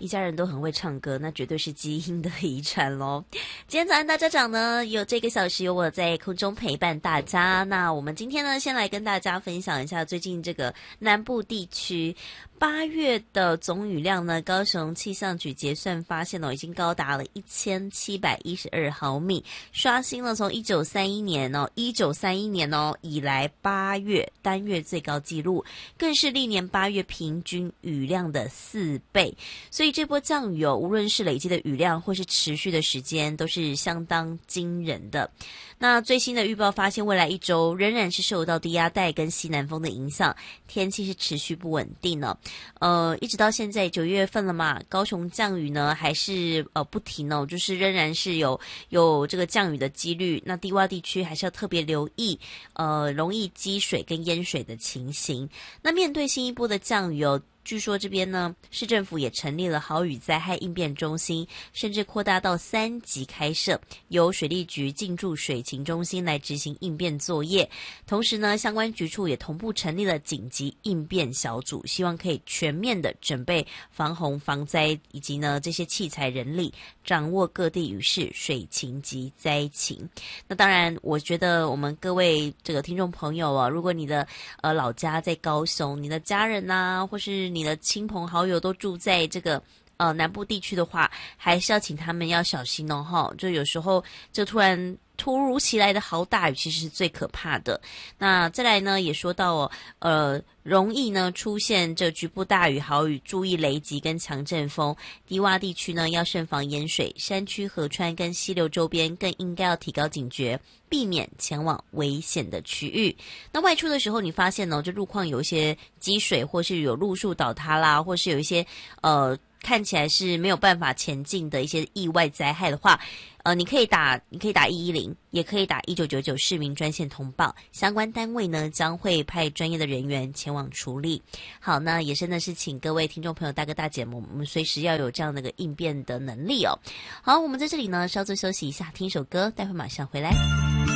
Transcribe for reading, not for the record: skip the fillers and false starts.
一家人都很会唱歌，那绝对是基因的遗传咯。今天早安大家长呢，有这个小时有我在空中陪伴大家。那我们今天呢，先来跟大家分享一下最近这个南部地区8月的总雨量呢，高雄气象局结算发现已经高达了1712毫米，刷新了从1931年以来8月单月最高纪录，更是历年8月平均雨量的4倍。所以这波降雨无论是累积的雨量或是持续的时间，都是相当惊人的。那最新的预报发现，未来1周仍然是受到低压带跟西南风的影响，天气是持续不稳定呢。一直到现在9月份了嘛，高雄降雨呢还是不停哦，就是仍然是有这个降雨的几率。那低洼地区还是要特别留意容易积水跟淹水的情形。那面对新一波的降雨据说这边呢，市政府也成立了豪雨灾害应变中心，甚至扩大到3级开设，由水利局进驻水情中心来执行应变作业。同时呢，相关局处也同步成立了紧急应变小组，希望可以全面的准备防洪防灾，以及呢这些器材人力，掌握各地雨势水情及灾情。那当然，我觉得我们各位这个听众朋友如果你的老家在高雄，你的家人啊，或是你的亲朋好友都住在这个南部地区的话，还是要请他们要小心哦。就有时候就突如其来的豪大雨其实是最可怕的。那再来呢，也说到容易呢出现这局部大雨豪雨，注意雷击跟强阵风。低洼地区呢要慎防淹水，山区河川跟溪流周边更应该要提高警觉，避免前往危险的区域。那外出的时候你发现这路况有一些积水，或是有路树倒塌啦，或是有一些看起来是没有办法前进的一些意外灾害的话，你可以打110，也可以打1999市民专线通报，相关单位呢将会派专业的人员前往处理。好，那也真的是请各位听众朋友大哥大姐们，我们随时要有这样的一个应变的能力哦。好，我们在这里呢稍作休息一下，听首歌，待会马上回来。